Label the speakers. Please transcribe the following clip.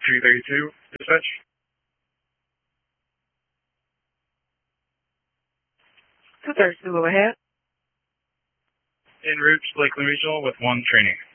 Speaker 1: 332, dispatch.
Speaker 2: Go ahead.
Speaker 1: En route to Lakeland Regional with 1 training.